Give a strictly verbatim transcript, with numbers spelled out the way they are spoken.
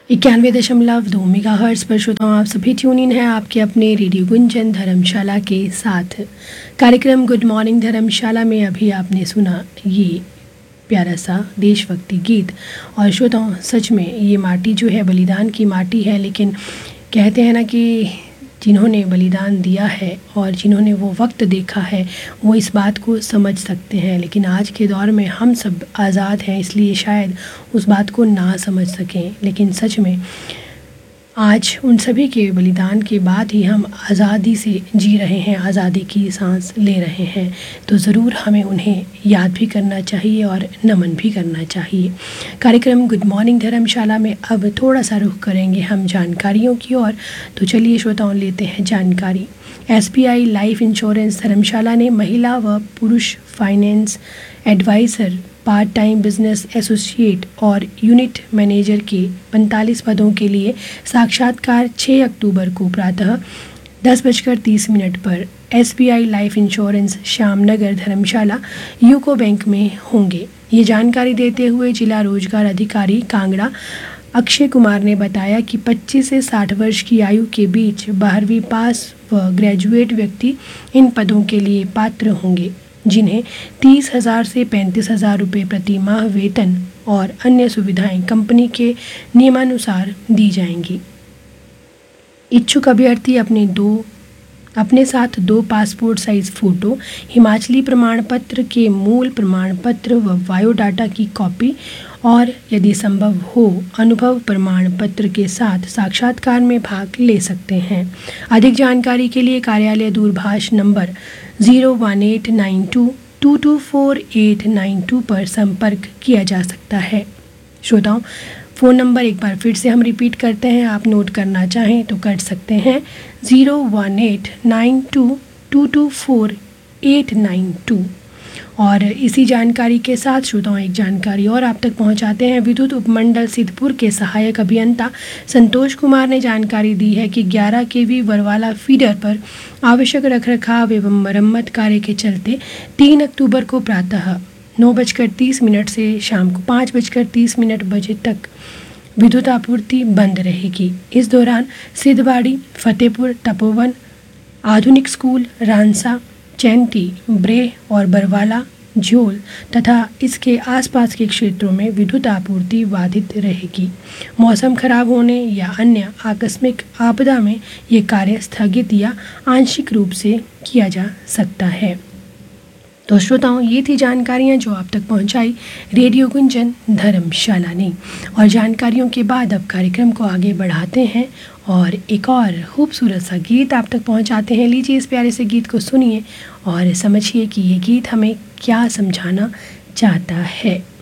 इक्यानवे दशमलव दो मेगा हर्ट्स पर श्रोताओं आप सभी ट्यून इन है आपके अपने रेडियो गुंजन धर्मशाला के साथ। कार्यक्रम गुड मॉर्निंग धर्मशाला में अभी आपने सुना ये प्यारा सा देशभक्ति गीत। और श्रोताओं सच में ये माटी जो है बलिदान की माटी है, लेकिन कहते हैं ना कि जिन्होंने बलिदान दिया है और जिन्होंने वो वक्त देखा है वो इस बात को समझ सकते हैं। लेकिन आज के दौर में हम सब आज़ाद हैं, इसलिए शायद उस बात को ना समझ सकें। लेकिन सच में आज उन सभी के बलिदान के बाद ही हम आज़ादी से जी रहे हैं, आज़ादी की सांस ले रहे हैं। तो ज़रूर हमें उन्हें याद भी करना चाहिए और नमन भी करना चाहिए। कार्यक्रम गुड मॉर्निंग धर्मशाला में अब थोड़ा सा रुख करेंगे हम जानकारियों की ओर। तो चलिए श्रोताओं लेते हैं जानकारी। S B I life insurance धर्मशाला ने महिला व पुरुष finance adviser, part time business associate और यूनिट मैनेजर के पैंतालीस पदों के लिए साक्षात्कार छह अक्टूबर को प्रातः दस बजकर तीस मिनट पर S B I life insurance Shyamnagar Dharamshala UCO bank में होंगे। ये जानकारी देते हुए जिला रोजगार अधिकारी कांगड़ा अक्षय कुमार ने बताया कि पच्चीस से साठ वर्ष की आयु के बीच बारहवीं पास व ग्रेजुएट व्यक्ति इन पदों के लिए पात्र होंगे, जिन्हें तीस हज़ार से पैंतीस हज़ार रुपये प्रति माह वेतन और अन्य सुविधाएं कंपनी के नियमानुसार दी जाएंगी। इच्छुक अभ्यर्थी अपने दो अपने साथ दो पासपोर्ट साइज फ़ोटो, हिमाचली प्रमाण पत्र के मूल प्रमाण पत्र व बायोडाटा की कॉपी और यदि संभव हो अनुभव प्रमाण पत्र के साथ साक्षात्कार में भाग ले सकते हैं। अधिक जानकारी के लिए कार्यालय दूरभाष number zero one eight nine to to to four eight nine to पर संपर्क किया जा सकता है। श्रोताओं फ़ोन नंबर एक बार फिर से हम रिपीट करते हैं, आप नोट करना चाहें तो कर सकते हैं zero one eight nine to to to four eight nine to. और इसी जानकारी के साथ श्रोताओं एक जानकारी और आप तक पहुंचाते हैं। विद्युत उपमंडल सिद्धपुर के सहायक अभियंता संतोष कुमार ने जानकारी दी है कि ग्यारह केवी वरवाला फीडर पर आवश्यक रखरखाव एवं मरम्मत कार्य के चलते तीन अक्टूबर को प्रातः नौ बजकर तीस मिनट से शाम को पाँच बजकर तीस मिनट बजे तक विद्युत आपूर्ति बंद रहेगी। इस दौरान सिद्धबाड़ी, फतेहपुर, तपोवन, आधुनिक स्कूल, रानसा, चैंती, ब्रे और बरवाला, झोल तथा इसके आसपास के क्षेत्रों में विद्युत आपूर्ति बाधित रहेगी। मौसम खराब होने या अन्य आकस्मिक आपदा में ये कार्य स्थगित या आंशिक रूप से किया जा सकता है। तो श्रोताओं ये थी जानकारियाँ जो आप तक पहुँचाई रेडियो गुंजन धर्मशाला ने। और जानकारियों के बाद अब कार्यक्रम को आगे बढ़ाते हैं और एक और खूबसूरत सा गीत आप तक पहुंचाते हैं। लीजिए इस प्यारे से गीत को सुनिए और समझिए कि ये गीत हमें क्या समझाना चाहता है।